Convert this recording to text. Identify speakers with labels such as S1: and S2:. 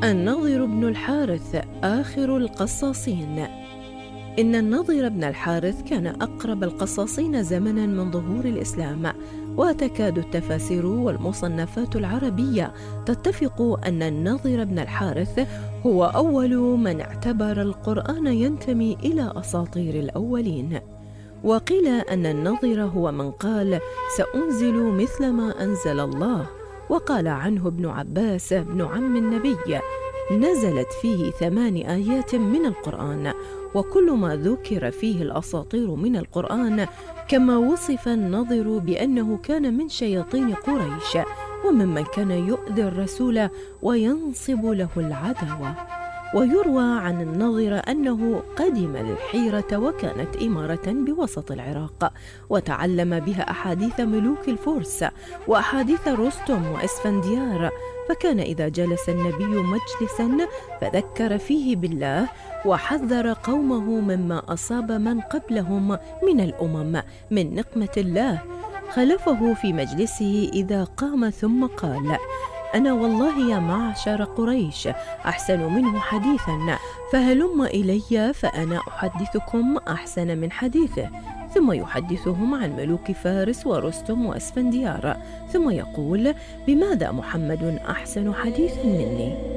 S1: النضر بن الحارث آخر القصاصين. إن النضر بن الحارث كان أقرب القصاصين زمناً من ظهور الإسلام، وتكاد التفاسير والمصنفات العربية تتفق أن النضر بن الحارث هو أول من اعتبر القرآن ينتمي إلى أساطير الأولين. وقيل أن النضر هو من قال: سأنزل مثل ما أنزل الله. وقال عنه ابن عباس ابن عم النبي: نزلت فيه 8 آيات من القرآن، وكل ما ذكر فيه الأساطير من القرآن، كما وصف النضر بأنه كان من شياطين قريش وممن كان يؤذي الرسول وينصب له العداوة. ويروى عن النضر أنه قدم الحيرة، وكانت إمارة بوسط العراق، وتعلم بها أحاديث ملوك الفرس وأحاديث رستم وإسفنديار، فكان إذا جلس النبي مجلسا فذكر فيه بالله وحذر قومه مما أصاب من قبلهم من الأمم من نقمة الله، خلفه في مجلسه إذا قام ثم قال: أنا والله يا معشر قريش أحسن منه حديثا، فهلم إلي فأنا أحدثكم أحسن من حديثه. ثم يحدثهم عن ملوك فارس ورستم وأسفنديار، ثم يقول: بماذا محمد أحسن حديثا مني؟